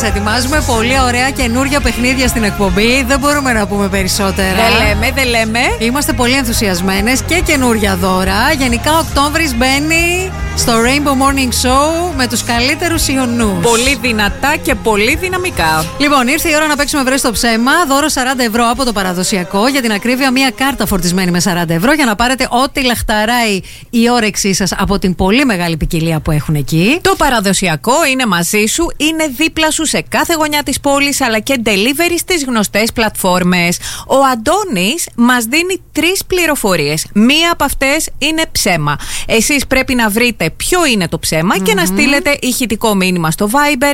σας ετοιμάζουμε πολύ ωραία καινούργια παιχνίδια στην εκπομπή. Δεν μπορούμε να πούμε περισσότερα. Δεν λέμε. Είμαστε πολύ ενθουσιασμένες και καινούργια δώρα. Γενικά, Οκτώβρης μπαίνει στο Rainbow Morning Show με τους καλύτερους ιονούς. Πολύ δυνατά και πολύ δυναμικά. Λοιπόν, ήρθε η ώρα να παίξουμε βρες το ψέμα. Δώρο 40 ευρώ από το παραδοσιακό. Για την ακρίβεια, μία κάρτα φορτισμένη με 40 ευρώ για να πάρετε ό,τι λαχταράει η όρεξή σας από την πολύ μεγάλη ποικιλία που έχουν εκεί. Το παραδοσιακό είναι μαζί σου, είναι δίπλα σου σε κάθε γωνιά της πόλης, αλλά και delivery στις γνωστές πλατφόρμες. Ο Αντώνης μας δίνει 3 πληροφορίες. Μία από αυτές είναι ψέμα. Εσείς πρέπει να βρείτε ποιο είναι το ψέμα και να στείλετε ηχητικό μήνυμα στο Viber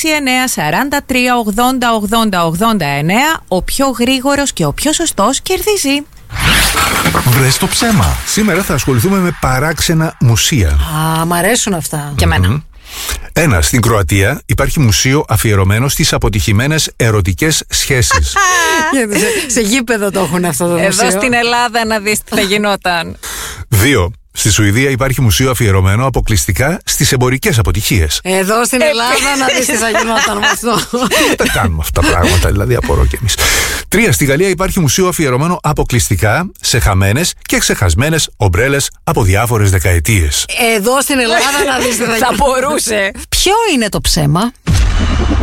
6943808089. Ο πιο γρήγορος και ο πιο σωστός κερδίζει. Βρες το ψέμα. Σήμερα θα ασχοληθούμε με παράξενα μουσεία. Μ' αρέσουν αυτά. Και εμένα. 1. Στην Κροατία υπάρχει μουσείο αφιερωμένο στις αποτυχημένες ερωτικές σχέσεις. Σε γήπεδο το έχουν αυτό το μουσείο. Εδώ στην Ελλάδα να δεις τι θα γινόταν. 2. Στη Σουηδία υπάρχει μουσείο αφιερωμένο αποκλειστικά στις εμπορικές αποτυχίες. Εδώ στην Ελλάδα να δεις τι θα γινόταν με αυτό. Τα κάνουμε αυτά τα πράγματα, δηλαδή απορώ κι εμείς. 3. Στη Γαλλία υπάρχει μουσείο αφιερωμένο αποκλειστικά σε χαμένες και ξεχασμένες ομπρέλες από διάφορες δεκαετίες. Εδώ στην Ελλάδα να δεις τι θα Θα γινόταν. μπορούσε. Ποιο είναι το ψέμα?